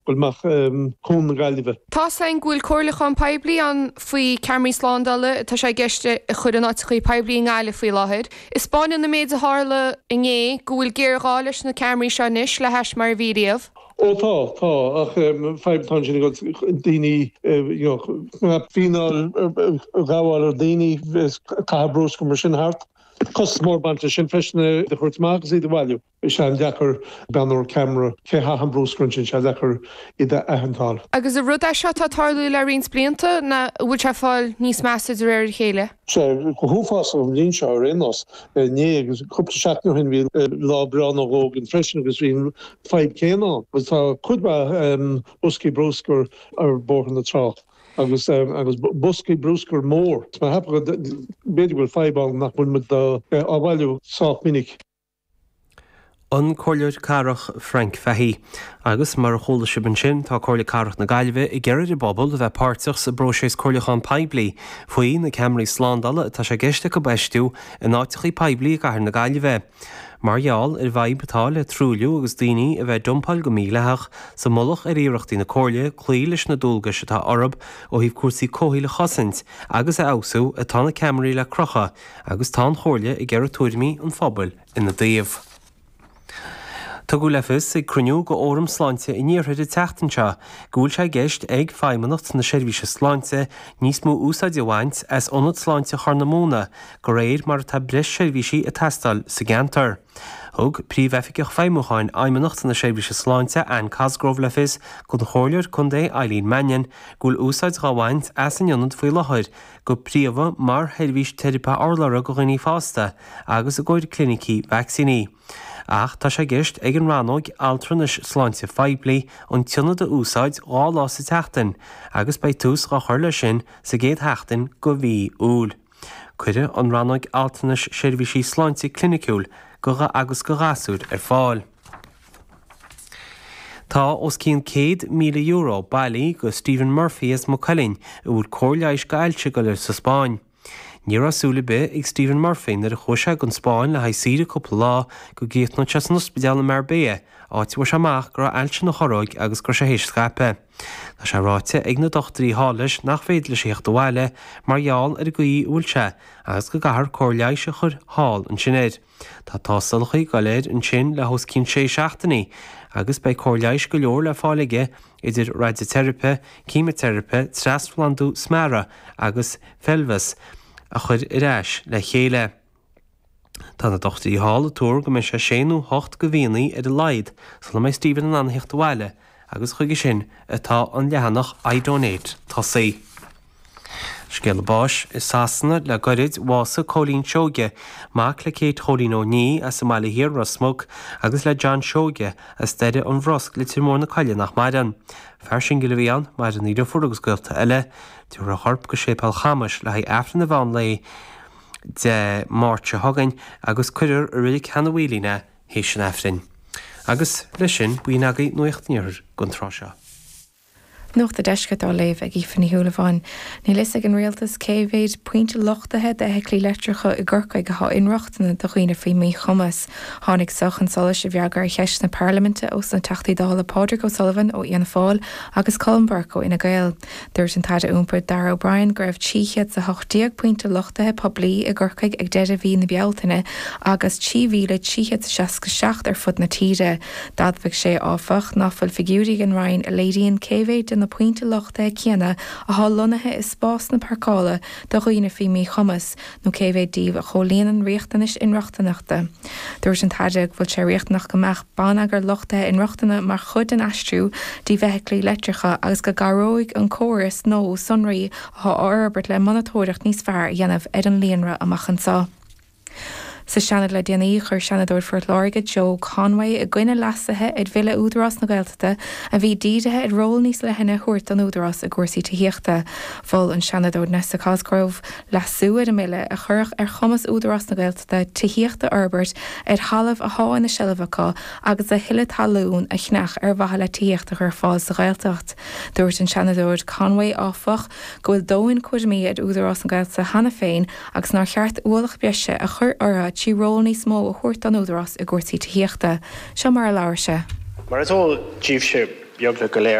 mach cún gaiileh. Tá ein ghfuil cóirlachan peblií an faoi Camry Slándala tá sé gceiste a chud an áitichaí peblií in gáile faoi láthair. Is Spáin na méid a hála inné ghfuil géará leis na Camry se níos le heis mar vídeomh. Tá ach 5 go daoine fíál gáháil ar daoine cabrús go mar sin hart. Cos mór banta sin feisna de chuirtach í bhhailú. Is se an dechar benúir camera cé ha an brúscruntin se dechar ide ahantáil. Agus a rud seo tá tarlú le rins blianta na bhfuil se fáil níos measa réir chéile. Se go thuás an lín seo rénos né agus cupta seaachú hin bhí lá breán óg an freisin agus bhíon 5 céán, gus tá chudba busci brúscar ar bórthan na trách. agus busci brúscar mór. Tá hap beidir bhfuil feibal nach bhfuil mit áhhailú sách minic. An cóirleir carach Frank Fahey, agus mar chola siban sin tá cóirla carach na Gaillimhe I gceireadh bobbal a bheith páirteach sa bróiséis cóirleachán peblií faoí na Camry Slándala atá sé gceiste go beistú in áitichaí peblií a gcathair na Gaillimhe. Margheall bhaid betá le trúliú agus daoine a bheith dumpáil go míleach sa molach iireachtaí na cóirle clí leis na dúlgas atá orb ó híh cuasaí cóthaí le chosaint agus a ausú atá na Camry le crocha agus tá chóirle I gceireadh tuairimí an phobail ina daobh. Tá go lefis ag cruniú go órm sláinte I níorthaid I teachtainse, gúil sé gceist ag feimmenacht na seirbhíse sláinte níos mó úsáid I bhaint as ionad sláinte Charnamóna go réir mar tá breis seirbhísí a testal sa gantar. Thug príomheficeach feimmeáin aimimenacht na seirbhíse sláinte an Casgrove lefis go do chóirleir chun é Eileen Mannion gúil úsáid gáhaint as an ionad faoi láthair go príomha mar heirbhís teirepa orlara go ghaoine fásta agus a gcuid clinicí vaccíní. Ach tá sé gceist ag an ranóg altranis sláinte feblií an tionna de úsáid gá lá sa teachtain agus bei tús gá chuirla sin sa géad heachtain go bhí úl. Cuide an ranóg altranis seirbhísí sláinte clinicúil go agus go gasúd ar fáil. Tá os cín €100,000 bailí go Stephen Murphy as Mucallin a bhfuil cóirleis go ailte go leir sa Spáin. Níor asúla be ag Stephen Murphy nar a chuise gon Spáin le haidh cúpla lá go gcéit nó teas an ospidéal mar bé áit bhar amach gur ailte na choróig agus gur sé hééis scape. Tá sé ráite ag na dochtarí hális nach féad le séocht do bhhaile margheall ar a goí úilte agus go gahar cóirleis a chur hall an sinnéad. Tá tásalchaí go léir an sin le hos cín sé seachtaí agus bei cóirleis go leor le fálaige idir radiotherapy, chemotherapy, trasflandú smara agus felvas a chud iráis le chéile. Tá na dochtaí hála túr go mé sé 8 go bhíanaí ar a leid sa le mé Stephen an antheocht bhhaile agus chuige sin atá an lehanach I donate tá sé. Scéal báis is sásanna le gorid bhása Colleen Seoge mac le céad Colleen O'Neill as sa mála hir Rosmog agus le John Seoge as deire an bhrosc le tír mór na caile nach maidan. Fer sin go bhíán mar an idir fur agus goilta eile tú a harp go sépal chamas le haid efran na bhain le de máirte hagain agus cuidir a ridig chena bhílína hééis sin efrin. Agus lei sin buon agaí nuochtníir gon tráseo. Nucht a deisce dá léh ag ífanna thuúlaháin. Ní lis ag an réaltas céhhéad pointe lochtathe de helí letricha I ggurcaig go há inreachtainna do chuoine faoi mí chumas. Tháinig sochan solas a bheagar cheist na Parlamente os na teachtaí dála Padraig O'Sullivan ó Ian Fáil agus Colin Burke ó Ina Gael. Dúirt an taide úmpar Dara O'Brien go raibh tíchead sa 80 pointe lochtathe poblí a ggurcaig ag dead a bhí na bealtaine agus 3,767 ar fud na tíre. Dadbhah sé áfach náfuil figúraigh an Ryan a léiríonn céhhéad na pointe lochta céanna a há lonathe is spás na parcála do chuoine faoi mí chumas nó céhhéad díomh a cholíonn riachtanis inreachtanachta. Dúirt an taide bhfuil sé riachtanach gomach banagar lochta inreachtainna mar chud an astrú dí bheithlí letricha agus go garóig an córas nó sunraí a ábert le manatóireacht níos fearr dhéanamh ar an líonra amachchan sa. Sa seanad le déanaí chur seanadúir fuirt láige Joe Conway a gcuine lasathe ag bhile údarás na Gaeltachta a bhí dídathe ag ról níos le henne chuirt an údarás a gcuirsaí tíochta. Bhil an seanadúir Nessa Cosgrove lasúad a mille a church ar chumas údarás na Gaeltachta tíochta Herbert ar halamh a háin na Shelvacha agus a hiile talún a chnach ar bhatha le tíochta chur fáil sa Gaeltacht. Dúirt an seanadúir Conway áfach go bhfuil dóin cuaidmí ag údarás na Gaeltachta hana féin agus nar cheart ualach beise a chur orad sí ról níos mó a chuirt an údarás a gcuirsaí tíochta. Se mar a leabhar se. Mar atá díobh sé beag le go léir